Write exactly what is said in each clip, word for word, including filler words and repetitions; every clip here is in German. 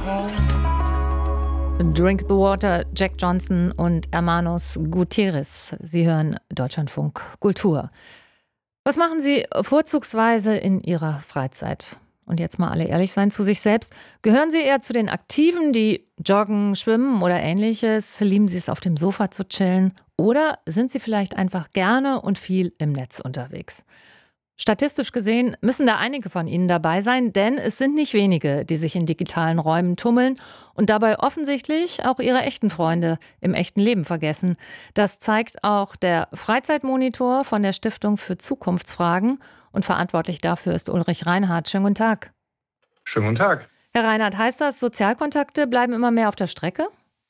Drink the Water, Jack Johnson und Hermanos Gutierrez. Sie hören Deutschlandfunk Kultur. Was machen Sie vorzugsweise in Ihrer Freizeit? Und jetzt mal alle ehrlich sein zu sich selbst. Gehören Sie eher zu den Aktiven, die joggen, schwimmen oder ähnliches? Lieben Sie es, auf dem Sofa zu chillen? Oder sind Sie vielleicht einfach gerne und viel im Netz unterwegs? Statistisch gesehen müssen da einige von Ihnen dabei sein, denn es sind nicht wenige, die sich in digitalen Räumen tummeln und dabei offensichtlich auch ihre echten Freunde im echten Leben vergessen. Das zeigt auch der Freizeitmonitor von der Stiftung für Zukunftsfragen und verantwortlich dafür ist Ulrich Reinhardt. Schönen guten Tag. Schönen guten Tag. Herr Reinhardt, heißt das, Sozialkontakte bleiben immer mehr auf der Strecke?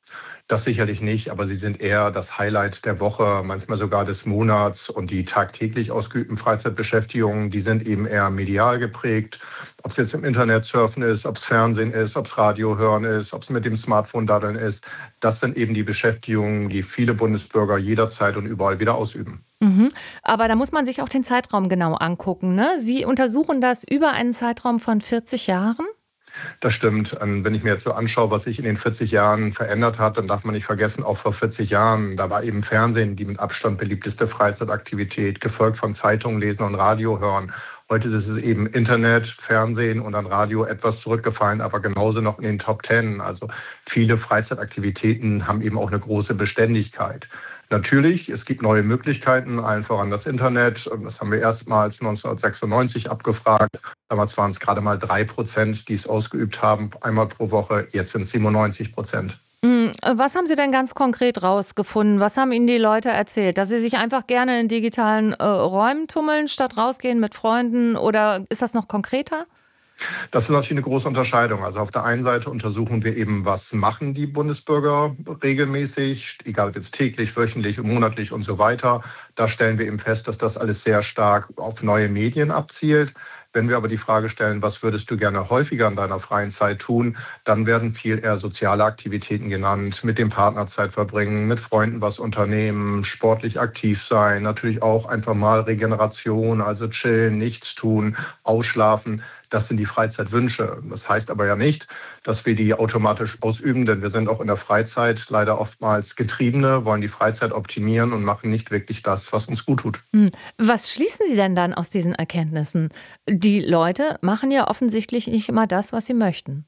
Das sicherlich nicht, aber sie sind eher das Highlight der Woche, manchmal sogar des Monats. Und die tagtäglich ausgeübten Freizeitbeschäftigungen, die sind eben eher medial geprägt. Ob es jetzt im Internet surfen ist, ob es Fernsehen ist, ob es Radio hören ist, ob es mit dem Smartphone daddeln ist. Das sind eben die Beschäftigungen, die viele Bundesbürger jederzeit und überall wieder ausüben. Mhm. Aber da muss man sich auch den Zeitraum genau angucken, ne? Sie untersuchen das über einen Zeitraum von vierzig Jahren? Das stimmt. Wenn ich mir jetzt so anschaue, was sich in den vierzig Jahren verändert hat, dann darf man nicht vergessen, auch vor vierzig Jahren, da war eben Fernsehen die mit Abstand beliebteste Freizeitaktivität, gefolgt von Zeitungen lesen und Radio hören. Heute ist es eben Internet, Fernsehen und dann Radio etwas zurückgefallen, aber genauso noch in den Top Ten. Also viele Freizeitaktivitäten haben eben auch eine große Beständigkeit. Natürlich, es gibt neue Möglichkeiten, allen voran das Internet. Und das haben wir erstmals neunzehnhundertsechsundneunzig abgefragt. Damals waren es gerade mal drei Prozent, die es ausgeübt haben, einmal pro Woche. Jetzt sind es siebenundneunzig Prozent. Was haben Sie denn ganz konkret rausgefunden? Was haben Ihnen die Leute erzählt? Dass sie sich einfach gerne in digitalen äh, Räumen tummeln, statt rausgehen mit Freunden? Oder ist das noch konkreter? Das ist natürlich eine große Unterscheidung. Also auf der einen Seite untersuchen wir eben, was machen die Bundesbürger regelmäßig, egal ob jetzt täglich, wöchentlich, monatlich und so weiter. Da stellen wir eben fest, dass das alles sehr stark auf neue Medien abzielt. Wenn wir aber die Frage stellen, was würdest du gerne häufiger in deiner freien Zeit tun, dann werden viel eher soziale Aktivitäten genannt, mit dem Partner Zeit verbringen, mit Freunden was unternehmen, sportlich aktiv sein, natürlich auch einfach mal Regeneration, also chillen, nichts tun, ausschlafen. Das sind die Freizeitwünsche. Das heißt aber ja nicht, dass wir die automatisch ausüben, denn wir sind auch in der Freizeit leider oftmals Getriebene, wollen die Freizeit optimieren und machen nicht wirklich das, was uns gut tut. Was schließen Sie denn dann aus diesen Erkenntnissen? Die Leute machen ja offensichtlich nicht immer das, was sie möchten.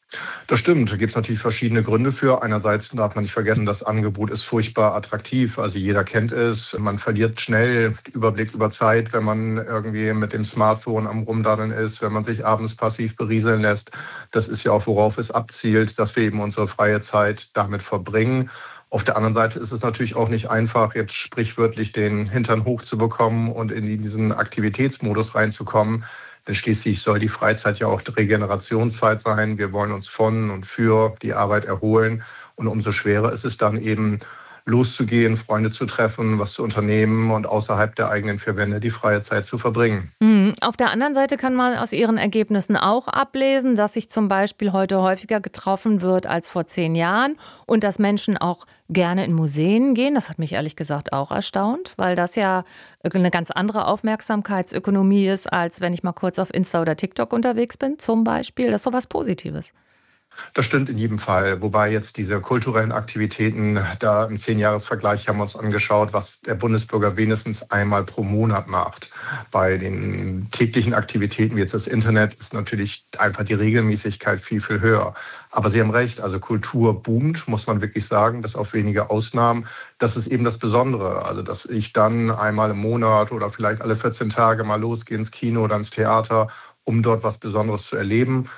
Das stimmt, da gibt es natürlich verschiedene Gründe für. Einerseits darf man nicht vergessen, das Angebot ist furchtbar attraktiv. Also jeder kennt es. Man verliert schnell den Überblick über Zeit, wenn man irgendwie mit dem Smartphone am Rumdaddeln ist, wenn man sich abends passiv berieseln lässt. Das ist ja auch, worauf es abzielt, dass wir eben unsere freie Zeit damit verbringen. Auf der anderen Seite ist es natürlich auch nicht einfach, jetzt sprichwörtlich den Hintern hochzubekommen und in diesen Aktivitätsmodus reinzukommen. Denn schließlich soll die Freizeit ja auch Regenerationszeit sein. Wir wollen uns von und für die Arbeit erholen. Und umso schwerer ist es dann eben, loszugehen, Freunde zu treffen, was zu unternehmen und außerhalb der eigenen vier Wände die freie Zeit zu verbringen. Mhm. Auf der anderen Seite kann man aus Ihren Ergebnissen auch ablesen, dass sich zum Beispiel heute häufiger getroffen wird als vor zehn Jahren und dass Menschen auch gerne in Museen gehen. Das hat mich ehrlich gesagt auch erstaunt, weil das ja eine ganz andere Aufmerksamkeitsökonomie ist, als wenn ich mal kurz auf Insta oder TikTok unterwegs bin zum Beispiel. Das ist so was Positives. Das stimmt in jedem Fall. Wobei jetzt diese kulturellen Aktivitäten, da im Zehn-Jahres-Vergleich haben wir uns angeschaut, was der Bundesbürger wenigstens einmal pro Monat macht. Bei den täglichen Aktivitäten wie jetzt das Internet ist natürlich einfach die Regelmäßigkeit viel, viel höher. Aber Sie haben recht, also Kultur boomt, muss man wirklich sagen, bis auf wenige Ausnahmen. Das ist eben das Besondere. Also dass ich dann einmal im Monat oder vielleicht alle vierzehn Tage mal losgehe ins Kino oder ins Theater, um dort was Besonderes zu erleben.